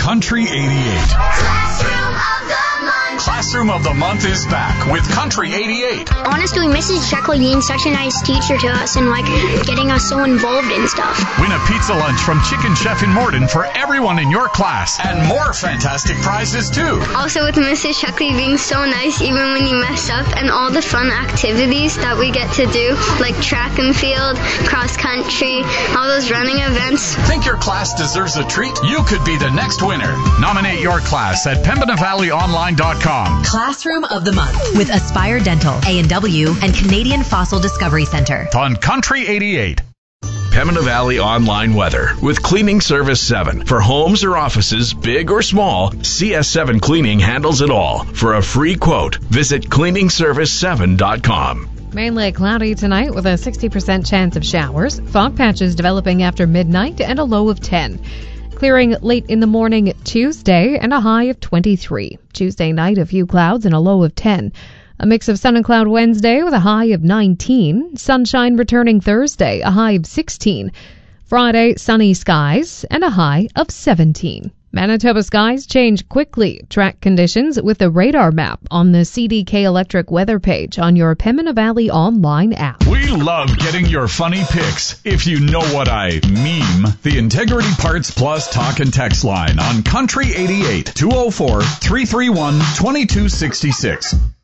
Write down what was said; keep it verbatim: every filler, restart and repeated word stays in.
Country eighty-eight. Classroom of the Month. Classroom of the Month is back with Country eighty-eight. Honestly, Missus Sheckley being such a nice teacher to us and like getting us so involved in stuff. Win a pizza lunch from Chicken Chef in Morden for everyone in your class, and more fantastic prizes too. Also with Missus Sheckley being so nice even when you mess up, and all the fun activities that we get to do, like track and field, cross country, all those running events. Think your class deserves a treat? You could be the next winner. Nominate your class at Pembina Valley Online dot com. Classroom of the Month with Aspire Dental, A and W, and Canadian Fossil Discovery Center. On Country eighty-eight. Pembina Valley Online Weather with Cleaning Service seven. For homes or offices, big or small, C S seven Cleaning handles it all. For a free quote, visit cleaning service seven dot com. Mainly cloudy tonight with a sixty percent chance of showers. Fog patches developing after midnight and a low of ten. Clearing late in the morning Tuesday and a high of twenty-three. Tuesday night, a few clouds and a low of ten. A mix of sun and cloud Wednesday with a high of nineteen. Sunshine returning Thursday, a high of sixteen. Friday, sunny skies and a high of seventeen. Manitoba skies change quickly. Track conditions with the radar map on the C D K Electric weather page on your Pembina Valley online app. We love getting your funny pics. If you know what I meme, the Integrity Parts Plus talk and text line on Country eighty-eight, two oh four, three three one, two two six six.